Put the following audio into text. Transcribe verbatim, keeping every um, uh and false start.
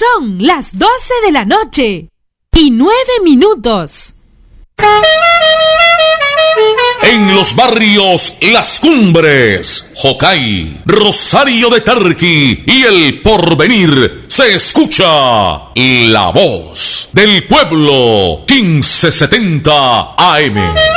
Son las doce de la noche y nueve minutos. En los barrios Las Cumbres, Jocay, Rosario de Tarqui y El Porvenir se escucha la voz del pueblo quince setenta A M.